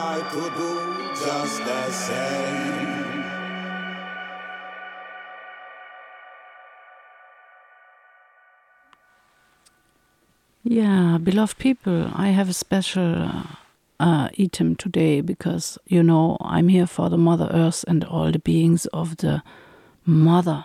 I could do just the same. Yeah, beloved people, I have a special item today because, I'm here for the Mother Earth and all the beings of the Mother.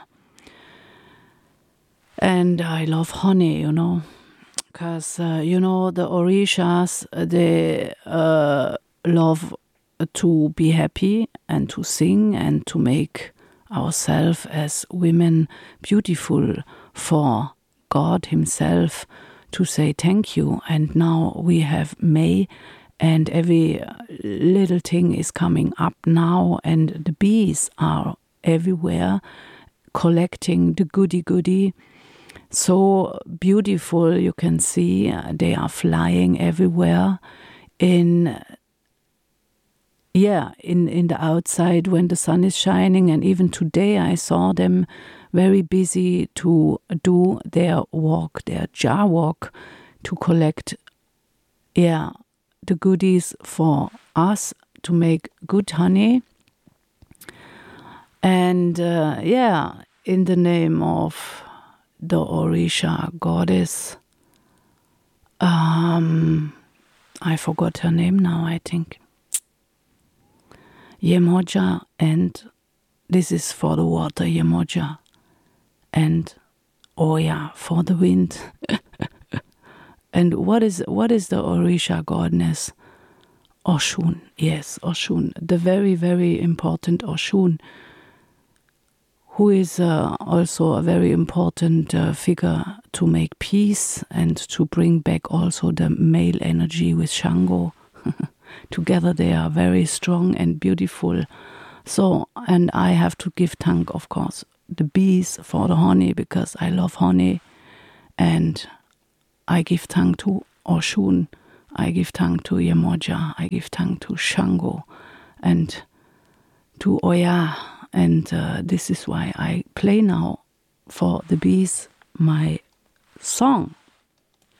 And I love honey, because, the Orishas, they love to be happy and to sing and to make ourselves as women beautiful for God Himself, to say thank you. And now we have May, and every little thing is coming up now, and the bees are everywhere collecting the goody. So beautiful, you can see they are flying everywhere in the outside when the sun is shining. And even today I saw them very busy to do their walk, their jar walk, to collect the goodies for us to make good honey. And in the name of the Orisha goddess, I forgot her name now, I think, Yemoja, and this is for the water, Yemoja, and Oya for the wind. And what is the Orisha goddess? Oshun, yes, Oshun, the very, very important Oshun, who is also a very important figure to make peace and to bring back also the male energy with Shango. Together they are very strong and beautiful. So, and I have to give thank, of course, the bees for the honey, because I love honey. And I give thank to Oshun, I give thank to Yemoja, I give thank to Shango and to Oya. And this is why I play now for the bees my song.